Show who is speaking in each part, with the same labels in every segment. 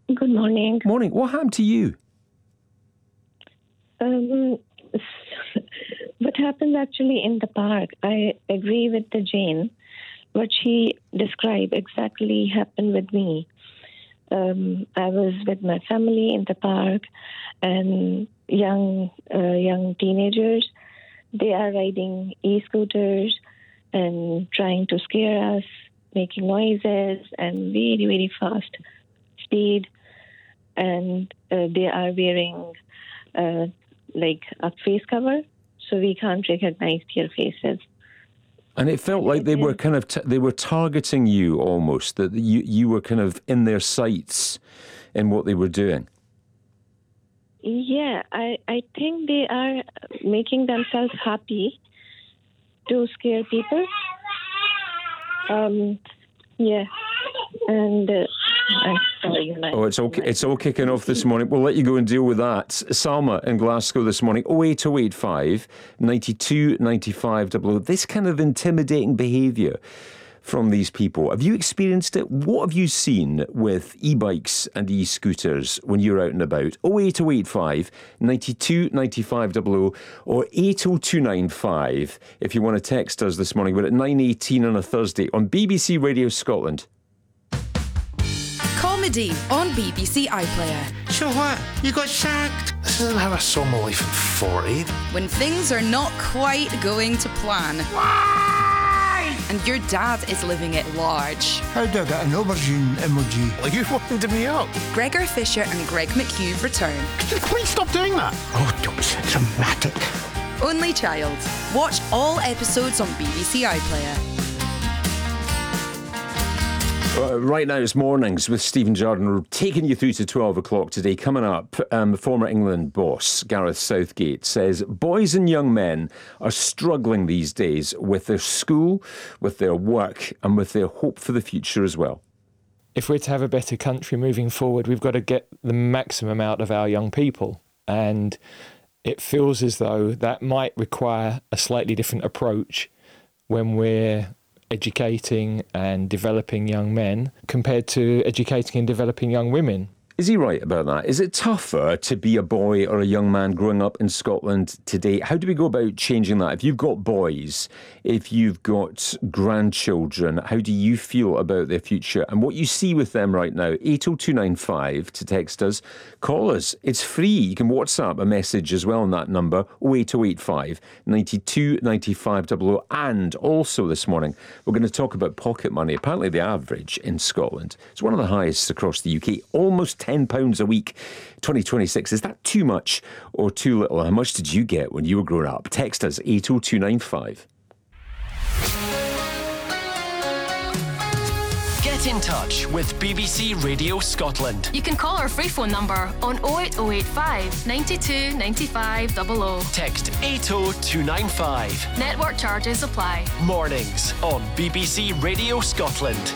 Speaker 1: Good morning.
Speaker 2: Morning. What happened to you?
Speaker 1: What happened actually in the park, I agree with the Jane. What she described exactly happened with me. I was with my family in the park, and young teenagers, they are riding e-scooters and trying to scare us, making noises and very, very fast speed. And they are wearing like a face cover, so we can't recognize their faces.
Speaker 2: And it felt like they were kind of they were targeting you almost, that you were kind of in their sights in what they were doing.
Speaker 1: Yeah, I think they are making themselves happy to scare people. Yeah, and I'm sorry.
Speaker 2: It's all kicking off this morning. We'll let you go and deal with that. Salma in Glasgow this morning, 08085 92 95 00. This kind of intimidating behaviour from these people. Have you experienced it? What have you seen with e-bikes and e-scooters when you're out and about? 08085 92 95 00 or 80295 if you want to text us this morning. We're at 9:18 on a Thursday on BBC Radio Scotland.
Speaker 3: Comedy on BBC iPlayer.
Speaker 4: So what? You got sacked? This isn't how I saw my life at 40.
Speaker 3: When things are not quite going to plan.
Speaker 4: Why?
Speaker 3: And your dad is living it large.
Speaker 4: How do I get an aubergine emoji? Well, you winded me up.
Speaker 3: Gregor Fisher and Greg McHugh return.
Speaker 4: Could you please stop doing that? Oh, don't be so dramatic.
Speaker 3: Only Child. Watch all episodes on BBC iPlayer.
Speaker 2: Right now it's Mornings with Stephen Jardine. We're taking you through to 12 o'clock today. Coming up, former England boss Gareth Southgate says boys and young men are struggling these days with their school, with their work and with their hope for the future as well.
Speaker 5: If we're to have a better country moving forward, we've got to get the maximum out of our young people. And it feels as though that might require a slightly different approach when we're educating and developing young men compared to educating and developing young women.
Speaker 2: Is he right about that? Is it tougher to be a boy or a young man growing up in Scotland today? How do we go about changing that? If you've got boys, if you've got grandchildren, how do you feel about their future and what you see with them right now? 80295 to text us. Call us. It's free. You can WhatsApp a message as well on that number, 08085 92 95 00. And also this morning, we're going to talk about pocket money. Apparently the average in Scotland is one of the highest across the UK, almost £10 a week. 2026, is that too much or too little? How much did you get when you were growing up? Text us 80295.
Speaker 6: Get in touch with BBC Radio Scotland.
Speaker 7: You can call our free phone number on 08085 92 95 00.
Speaker 6: Text 80295.
Speaker 7: Network charges apply.
Speaker 6: Mornings on BBC Radio Scotland.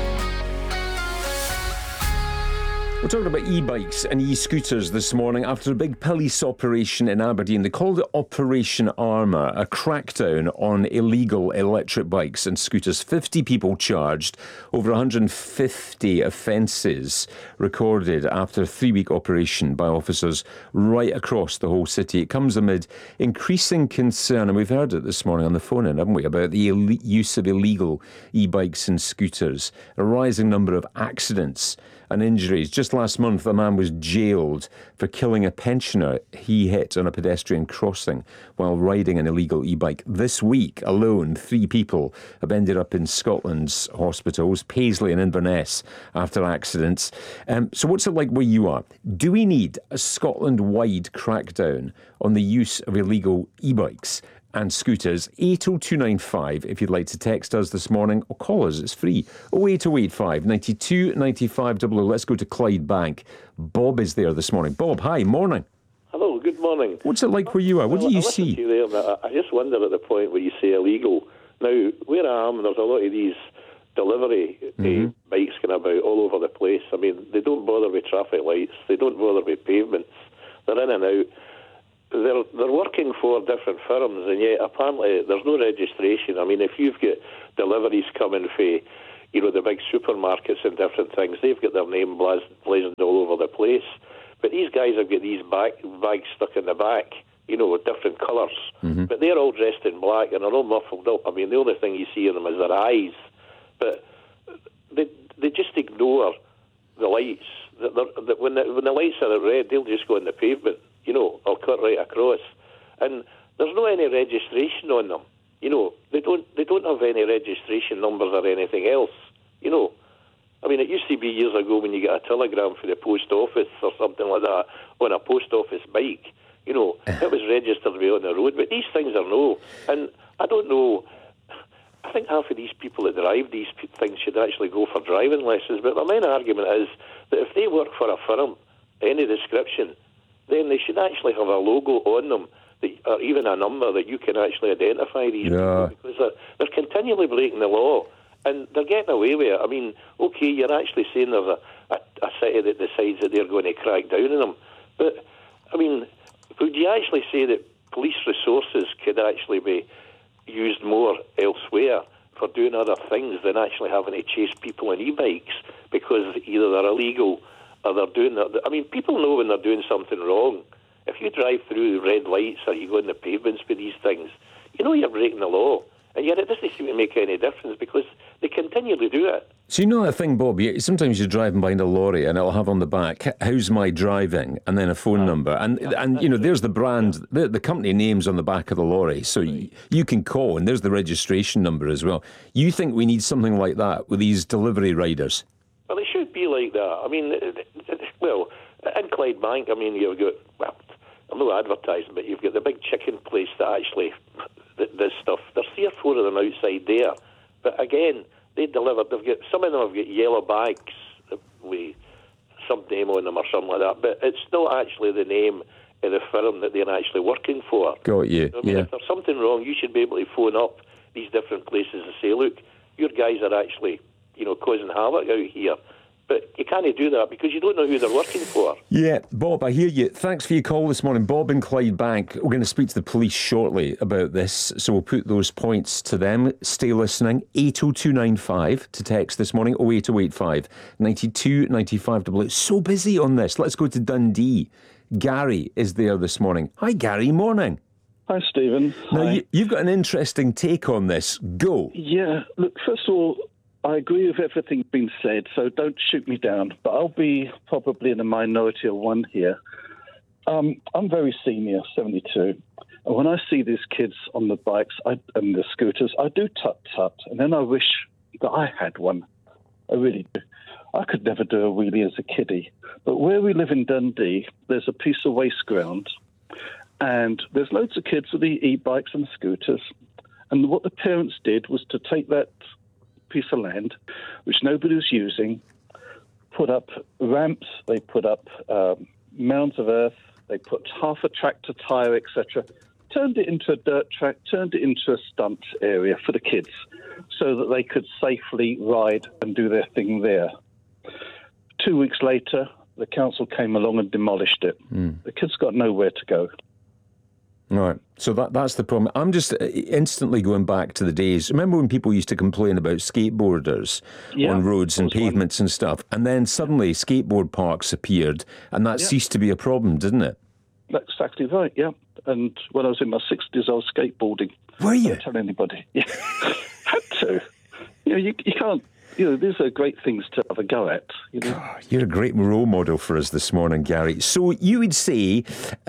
Speaker 2: We're talking about e-bikes and e-scooters this morning after a big police operation in Aberdeen. They called it Operation Armour, a crackdown on illegal electric bikes and scooters. 50 people charged, over 150 offences recorded after a 3-week operation by officers right across the whole city. It comes amid increasing concern, and we've heard it this morning on the phone in, haven't we, about the use of illegal e-bikes and scooters, a rising number of accidents and injuries. Just last month, a man was jailed for killing a pensioner he hit on a pedestrian crossing while riding an illegal e-bike. This week alone, 3 people have ended up in Scotland's hospitals, Paisley and Inverness, after accidents. So what's it like where you are? Do we need a Scotland-wide crackdown on the use of illegal e-bikes and scooters? 80295 if you'd like to text us this morning or call us, it's free. 08085 92 95 00. Let's go to Clydebank. Bob is there this morning. Bob, hi, morning.
Speaker 8: Hello, good morning.
Speaker 2: What's it like where you are? What do you see?
Speaker 8: To you there, I just wonder at the point where you say illegal. Now, where I am, there's a lot of these delivery bikes going about all over the place. I mean, they don't bother with traffic lights. They don't bother with pavements. They're in and out. They're working for different firms, and yet apparently there's no registration. I mean, if you've got deliveries coming for, the big supermarkets and different things, they've got their name blazoned all over place. But these guys have got these bags stuck in the back, with different colours. But they're all dressed in black and they're all muffled up. I mean, the only thing you see of them is their eyes. But they just ignore the lights. When the lights are at red, they'll just go on the pavement, or cut right across. And there's no any registration on them. They don't have any registration numbers or anything else. I mean, it used to be years ago when you get a telegram for the post office or something like that on a post office bike. It was registered on the road. But these things are no. And I don't know. I think half of these people that drive these things should actually go for driving lessons. But my main argument is that if they work for a firm, any description, then they should actually have a logo on them, or even a number that you can actually identify these people, because they're continually breaking the law. And they're getting away with it. I mean, okay, you're actually saying there's a city that decides that they're going to crack down on them. But, I mean, would you actually say that police resources could actually be used more elsewhere for doing other things than actually having to chase people on e-bikes because either they're illegal or they're doing that? I mean, people know when they're doing something wrong. If you drive through red lights or you go on the pavements with these things, you're breaking the law. And yet it doesn't seem to make any difference because they continually do it.
Speaker 2: So that thing, Bob, sometimes you're driving behind a lorry and it'll have on the back, how's my driving, and then a phone number. And there's the brand, the company names on the back of the lorry. So you can call, and there's the registration number as well. You think we need something like that with these delivery riders?
Speaker 8: Well, it should be like that. I mean, in Clydebank, I mean, you've got, I'm not advertising, but you've got the big chicken place that actually... this stuff. There's 3 or 4 of them outside there. But again, they deliver. Some of them have got yellow bags with some name on them or something like that. But it's not actually the name of the firm that they're actually working for.
Speaker 2: Got you.
Speaker 8: I mean, if there's something wrong, you should be able to phone up these different places and say, look, your guys are actually, causing havoc out here. But you can't do that because you don't know who they're working for. Yeah,
Speaker 2: Bob, I hear you. Thanks for your call this morning. Bob in Clydebank. We're going to speak to the police shortly about this, so we'll put those points to them. Stay listening. 80295 to text this morning. 08085 92 95 double. So busy on this. Let's go to Dundee. Gary is there this morning. Hi, Gary. Morning.
Speaker 9: Hi, Stephen.
Speaker 2: Now, you've got an interesting take on this. Go.
Speaker 9: Yeah. Look, first of all, I agree with everything being said, so don't shoot me down. But I'll be probably in a minority of one here. I'm very senior, 72. And when I see these kids on the bikes and the scooters, I do tut-tut. And then I wish that I had one. I really do. I could never do a wheelie as a kiddie. But where we live in Dundee, there's a piece of waste ground. And there's loads of kids with the e-bikes and scooters. And what the parents did was to take that piece of land, which nobody was using, put up ramps, they put up mounds of earth, they put half a tractor tyre, etc., turned it into a dirt track, turned it into a stunt area for the kids so that they could safely ride and do their thing there. 2 weeks later, the council came along and demolished it. The kids got nowhere to go.
Speaker 2: Right, so that's the problem. I'm just instantly going back to the days. Remember when people used to complain about skateboarders on roads and pavements and stuff, and then suddenly skateboard parks appeared, and that ceased to be a problem, didn't it?
Speaker 9: That's exactly right, yeah. And when I was in my 60s, I was skateboarding.
Speaker 2: Were you?
Speaker 9: Don't tell anybody. Yeah, had to. You can't. These are great things to have a go at.
Speaker 2: You're a great role model for us this morning, Gary. So you would say,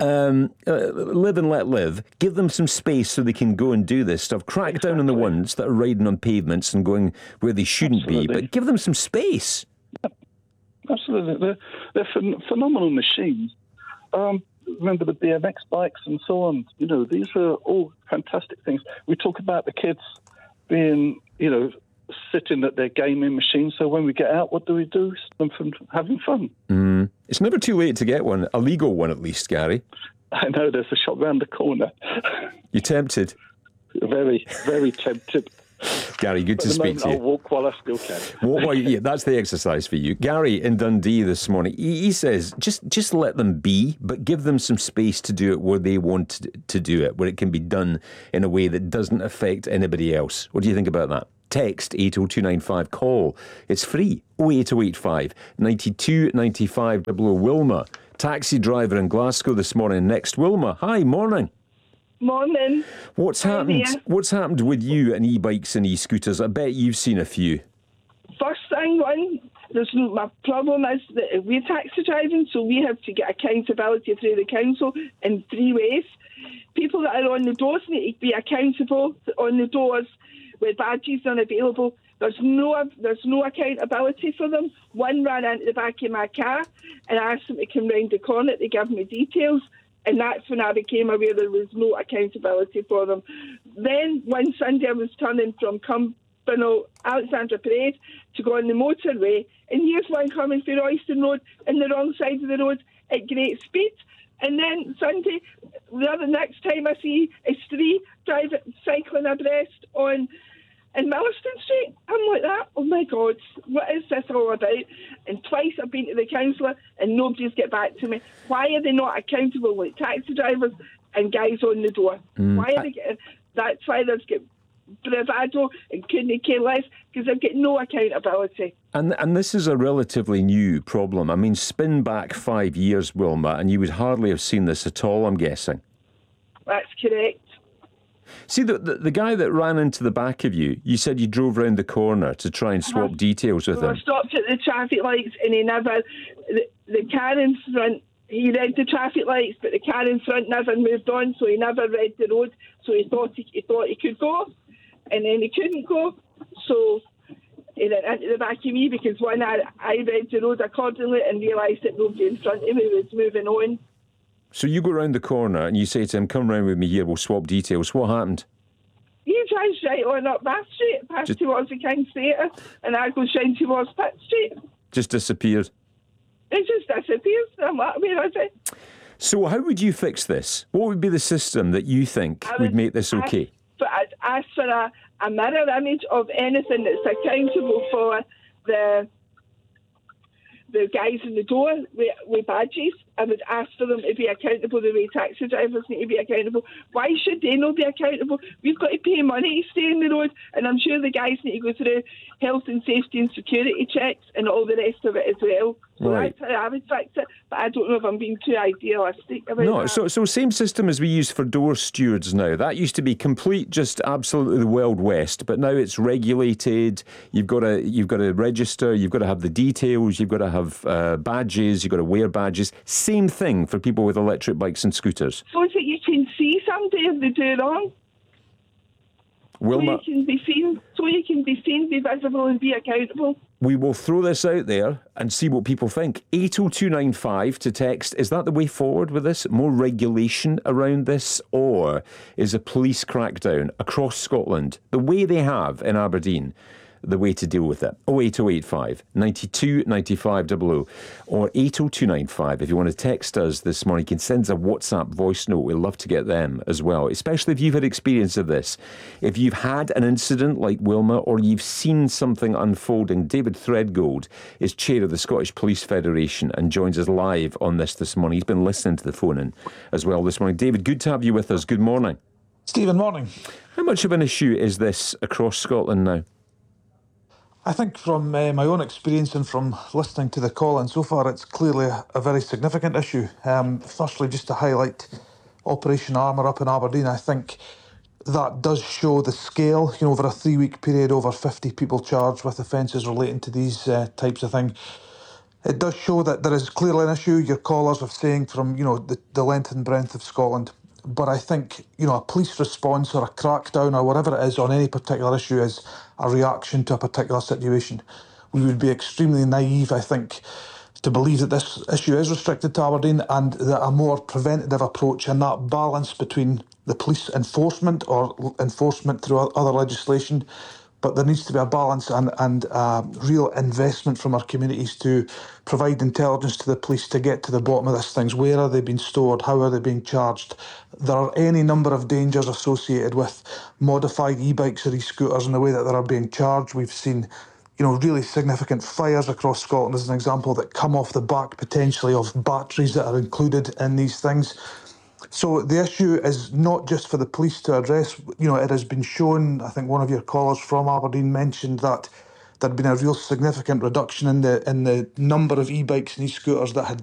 Speaker 2: live and let live, give them some space so they can go and do this stuff, crack down on the ones that are riding on pavements and going where they shouldn't be, but give them some space.
Speaker 9: Yep. Absolutely. They're phenomenal machines. Remember the BMX bikes and so on. These are all fantastic things. We talk about the kids being, sitting at their gaming machine. So when we get out, what do we do? Stop them from having fun.
Speaker 2: It's never too late to get one, a legal one at least, Gary.
Speaker 9: I know, there's a shop round the corner.
Speaker 2: You tempted?
Speaker 9: Very, very tempted.
Speaker 2: Gary, good to speak to you.
Speaker 9: I'll walk while I still can.
Speaker 2: Yeah, that's the exercise for you. Gary in Dundee this morning, he says, just let them be, but give them some space to do it where they want to do it, where it can be done in a way that doesn't affect anybody else. What do you think about that? Text 80295. Call. It's free. 08085 92 95 00. Wilma, taxi driver in Glasgow this morning. Next, Wilma. Hi, morning.
Speaker 10: Morning.
Speaker 2: What's happened?
Speaker 10: There.
Speaker 2: What's happened with you and e-bikes and e-scooters? I bet you've seen a few.
Speaker 10: First thing, my problem is that we're taxi driving, so we have to get accountability through the council in 3 ways. People that are on the doors need to be accountable on the doors where badges are unavailable. There's no accountability for them. One ran into the back of my car and I asked them to come round the corner to give me details, and that's when I became aware there was no accountability for them. Then one Sunday I was turning from Alexandra Parade to go on the motorway, and here's one coming through Royston Road in the wrong side of the road at great speed. And then Sunday, next time I see is 3 cycling abreast in Milliston Street. I'm like that. Oh my God, what is this all about? And twice I've been to the councillor and nobody's get back to me. Why are they not accountable like taxi drivers and guys on the door? Why are they getting? That's why there's get bravado and couldn't care less, because they've got no accountability.
Speaker 2: And this is a relatively new problem. I mean, spin back 5 years, Wilma, and you would hardly have seen this at all, I'm guessing.
Speaker 10: That's correct.
Speaker 2: See, the guy that ran into the back of you, you said you drove round the corner to try and swap details with him.
Speaker 10: I stopped at the traffic lights and he never, the car in front, he read the traffic lights, but the car in front never moved on, so he never read the road, so he thought he could go, and then he couldn't go, so he went into the back of me because I read the road accordingly and realised that nobody in front of me was moving on.
Speaker 2: So you go round the corner and you say to him, come round with me here, we'll swap details. What happened?
Speaker 10: He drives right on up Bath Street, past towards the King's Theatre, and I go down towards Pitt Street.
Speaker 2: Just disappeared?
Speaker 10: It just disappears. I'm like, where is it?
Speaker 2: So how would you fix this? What would be the system that you think would make this okay?
Speaker 10: I'd ask for a mirror image of anything that's accountable for the guys in the door with badges. I would ask for them to be accountable the way taxi drivers need to be accountable. Why should they not be accountable? We've got to pay money to stay on the road, and I'm sure the guys need to go through health and safety and security checks and all the rest of it as well. So that's how I would fix it, but I don't know if I'm being too idealistic about that.
Speaker 2: So same system as we use for door stewards now. That used to be complete, just absolutely the Wild West, but now it's regulated. You've got to register, you've got to have the details, you've got to have badges, you've got to wear badges. Same thing for people with electric bikes and scooters.
Speaker 10: So that you can see somebody if they do wrong.
Speaker 2: Wilma,
Speaker 10: so you can be seen, be visible and be accountable.
Speaker 2: We will throw this out there and see what people think. 80295 to text. Is that the way forward with this? More regulation around this? Or is a police crackdown across Scotland, the way they have in Aberdeen, the way to deal with it? 08085 92 95 00 or 80295. If you want to text us this morning, you can send us a WhatsApp voice note. We'd love to get them as well, especially if you've had experience of this. If you've had an incident like Wilma, or you've seen something unfolding. David Threadgold is chair of the Scottish Police Federation and joins us live on this morning. He's been listening to the phone-in as well this morning. David, good to have you with us. Good morning.
Speaker 11: Stephen, morning.
Speaker 2: How much of an issue is this across Scotland now?
Speaker 11: I think from my own experience and from listening to the call and so far, it's clearly a very significant issue. Firstly, just to highlight Operation Armour up in Aberdeen, I think that does show the scale. Over a 3-week period, over 50 people charged with offences relating to these types of things. It does show that there is clearly an issue. Your callers are saying from, the length and breadth of Scotland. But I think, a police response or a crackdown or whatever it is on any particular issue is a reaction to a particular situation. We would be extremely naive, I think, to believe that this issue is restricted to Aberdeen, and that a more preventative approach and that balance between the police enforcement or enforcement through other legislation, but there needs to be a balance and real investment from our communities to provide intelligence to the police to get to the bottom of these things. Where are they being stored? How are they being charged? There are any number of dangers associated with modified e-bikes or e-scooters in the way that they are being charged. We've seen, really significant fires across Scotland as an example that come off the back potentially of batteries that are included in these things. So the issue is not just for the police to address. It has been shown, I think one of your callers from Aberdeen mentioned that there'd been a real significant reduction in the number of e-bikes and e-scooters that had